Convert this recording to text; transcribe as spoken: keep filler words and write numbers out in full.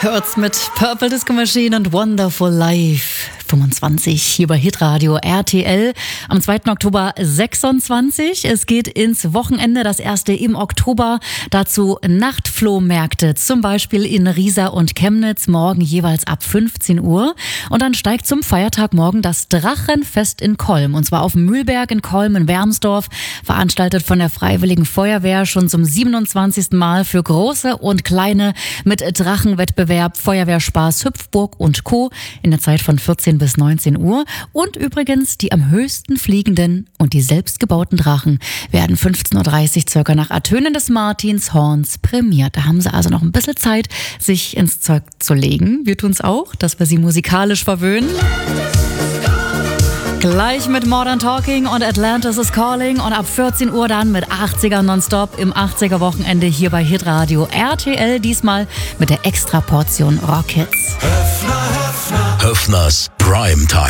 Hört's mit Purple Disco Machine und Wonderful Life. fünfundzwanzig hier bei Hitradio R T L am zweiten Oktober sechsundzwanzig. Es geht ins Wochenende, das erste im Oktober. Dazu Nachtflohmärkte, zum Beispiel in Riesa und Chemnitz, morgen jeweils ab fünfzehn Uhr. Und dann steigt zum Feiertag morgen das Drachenfest in Kolm. Und zwar auf dem Mühlberg in Kolm in Wermsdorf, veranstaltet von der Freiwilligen Feuerwehr schon zum siebenundzwanzigsten Mal für Große und Kleine mit Drachenwettbewerb, Feuerwehrspaß, Hüpfburg und Co. in der Zeit von vierzehn bis neunzehn Uhr. Und übrigens die am höchsten fliegenden und die selbstgebauten Drachen werden fünfzehn Uhr dreißig circa nach Ertönen des Martinshorns prämiert. Da haben sie also noch ein bisschen Zeit, sich ins Zeug zu legen. Wir tun's auch, dass wir sie musikalisch verwöhnen. Gleich mit Modern Talking und Atlantis is Calling und ab vierzehn Uhr dann mit achtziger Nonstop im achtziger Wochenende hier bei Hitradio R T L, diesmal mit der Extraportion Rockhits. Höfner, Höfner. Höfners Primetime.